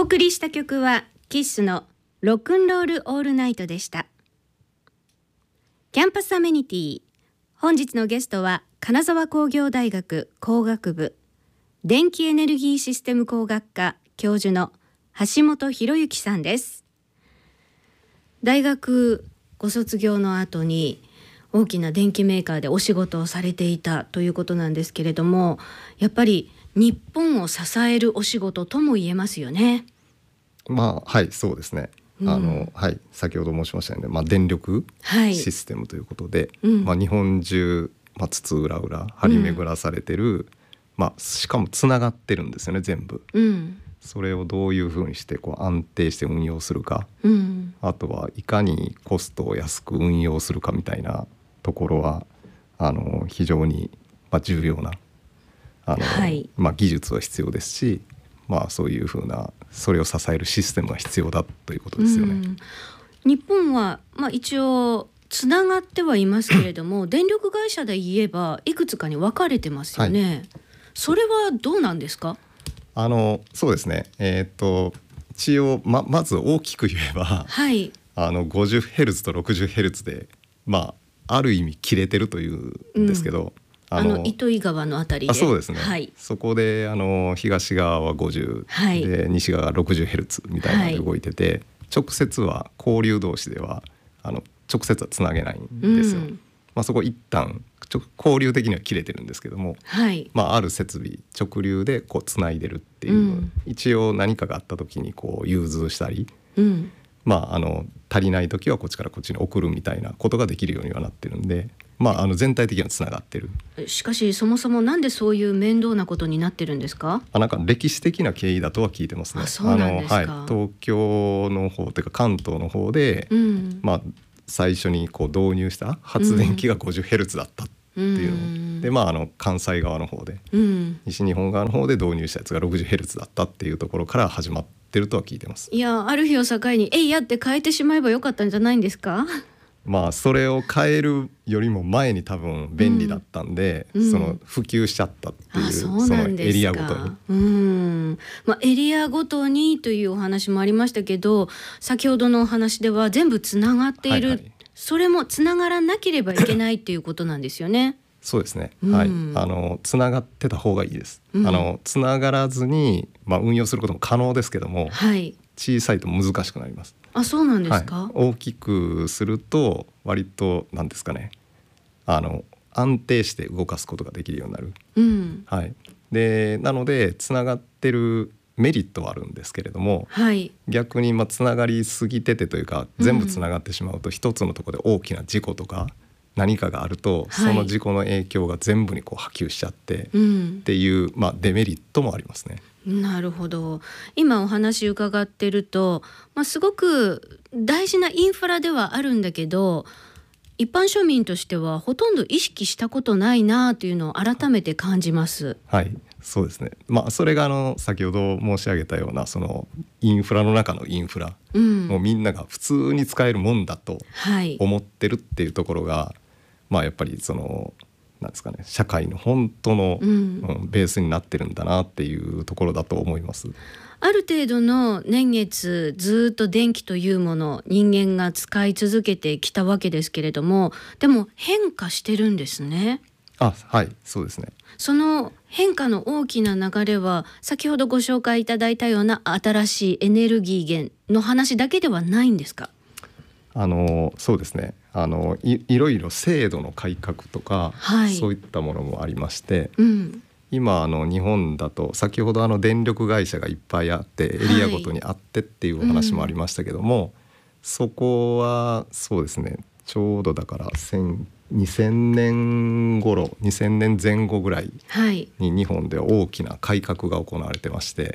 送りした曲はキッスのロックンロールオールナイトでした。キャンパスアメニティ、本日のゲストは金沢工業大学工学部電気エネルギーシステム工学科教授の橋本博之さんです。大学ご卒業の後に大きな電機メーカーでお仕事をされていたということなんですけれども、やっぱり日本を支えるお仕事とも言えますよね。 はい、そうですね。先ほど申しましたよね、電力システムということで、日本中、津々浦々張り巡らされてる、しかもつながってるんですよね、全部。それをどういうふうにして安定して運用するか、あとはいかにコストを安く運用するかみたいなところは非常に重要な技術は必要ですし、そういうふうなそれを支えるシステムが必要だということですよね。 日本は、一応つながってはいますけれども電力会社で言えばいくつかに分かれてますよね。それはどうなんですか？ そうですね、一応 まず大きく言えば、50Hz と 60Hz である意味切れてるというんですけど、 糸魚川のあたりで、 そうですね、そこで東側は50、で西側が 60Hz みたいなので動いてて、直接は交流同士では直接はつなげないんですよ。そこ一旦交流的には切れてるんですけども、ある設備直流でつないでるっていう、一応何かがあった時に融通したり、足りない時はこっちからこっちに送るみたいなことができるようにはなってるんで、全体的にはつながってる。 しかしそもそもなんでそういう面倒なことになってるんですか？ なんか歴史的な経緯だとは聞いてますね。 そうなんですか。 東京の方というか関東の方で、最初に導入した発電機が 50Hz だったっていうので、関西側の方で、西日本側の方で導入したやつが 60Hz だったっていうところから始まってるとは聞いてます。 いや、ある日を境にやって変えてしまえばよかったんじゃないんですか？ それを変えるよりも前に多分便利だったんで、その普及しちゃったっていう、そのエリアごとに、 エリアごとにというお話もありましたけど、先ほどのお話では全部つながっている、それもつながらなければいけないっていうことなんですよね。 そうですね、つながってた方がいいです。つながらずに、運用することも可能ですけども、小さいと難しくなります。 そうなんですか？ 大きくすると割と何ですかね、安定して動かすことができるようになる。でなのでつながってるメリットはあるんですけれども、逆につながりすぎててというか、全部つながってしまうと一つのところで大きな事故とか何かがあると、その事故の影響が全部に波及しちゃって、っていう、デメリットもありますね。 なるほど。今お話伺ってると、すごく大事なインフラではあるんだけど、一般庶民としてはほとんど意識したことないなというのを改めて感じます。 そうですね。それが先ほど申し上げたようなそのインフラの中のインフラ、もうみんなが普通に使えるもんだと思ってるっていうところが、やっぱりそのなんですかね、社会の本当の、ベースになってるんだなっていうところだと思います。 ある程度の年月ずっと電気というもの人間が使い続けてきたわけですけれども、でも変化してるんですね。 そうですね。 その変化の大きな流れは先ほどご紹介いただいたような新しいエネルギー源の話だけではないんですか？ そうですね、いろいろ制度の改革とか、そういったものもありまして、今日本だと先ほど電力会社がいっぱいあってエリアごとにあってっていうお話もありましたけども、そこはそうですね、ちょうどだから2000年頃2000年前後ぐらいに日本で大きな改革が行われてまして、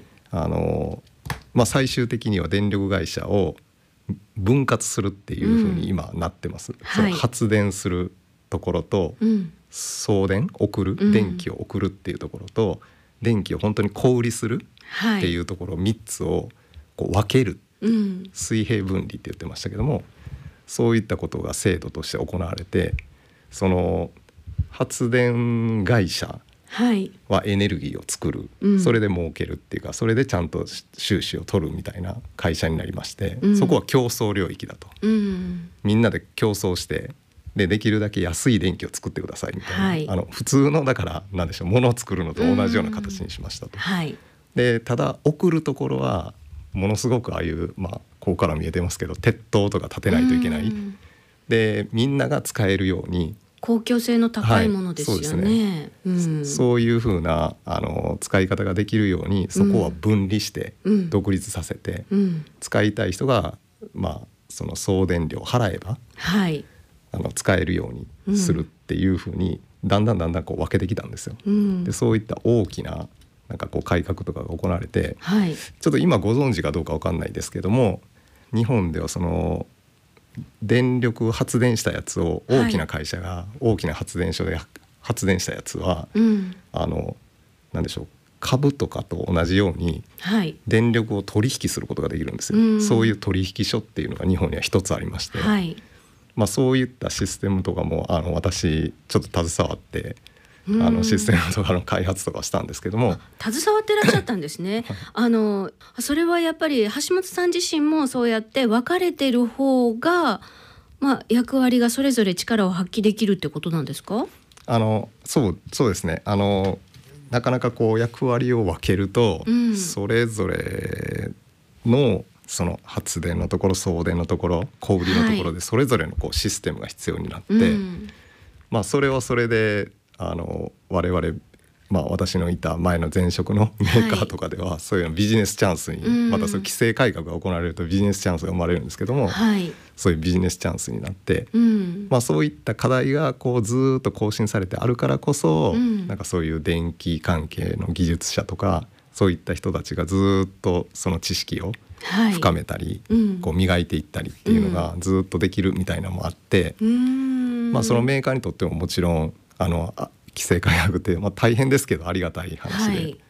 最終的には電力会社を分割するっていうふうに今なってます。その発電するところと、送電送る、電気を送るっていうところと、電気を本当に小売りするっていうところを3つを分ける、水平分離って言ってましたけども、そういったことが制度として行われて、その発電会社はエネルギーを作る、それで儲けるっていうか、それでちゃんと収支を取るみたいな会社になりまして、そこは競争領域だと、みんなで競争してできるだけ安い電気を作ってくださいみたいな、普通のだからなんでしょう、物を作るのと同じような形にしましたと。でただ送るところはものすごくああいう、ここから見えてますけど鉄塔とか建てないといけない、でみんなが使えるように公共性の高いものですよね。 そういうふうな使い方ができるようにそこは分離して独立させて、使いたい人が、その送電料を払えば、使えるようにするっていうふうにだんだんこう分けてきたんですよ。でそういった大きななんかこう改革とかが行われて、ちょっと今ご存知かどうか分かんないですけども、日本ではその電力発電したやつを大きな会社が大きな発電所で発電したやつは、なんでしょう、株とかと同じように電力を取引することができるんですよ。そういう取引所っていうのが日本には一つありまして、そういったシステムとかも私ちょっと携わってシステムとかの開発とかしたんですけども。 携わってらっしゃったんですね。それはやっぱり橋本さん自身もそうやって分かれてる方が、役割がそれぞれ力を発揮できるってことなんですか？ そうですね。なかなかこう役割を分けると、それぞれのその発電のところ、送電のところ、小売りのところでそれぞれのこうシステムが必要になって、それはそれで我々、私のいた前の前職のメーカーとかでは、そういうのビジネスチャンスに、またそういう規制改革が行われるとビジネスチャンスが生まれるんですけども、そういうビジネスチャンスになって、そういった課題がこうずっと更新されてあるからこそ、なんかそういう電気関係の技術者とかそういった人たちがずっとその知識を深めたり、こう磨いていったりっていうのがずっとできるみたいなのもあって、そのメーカーにとってももちろん規制改革って、大変ですけどありがたい話で、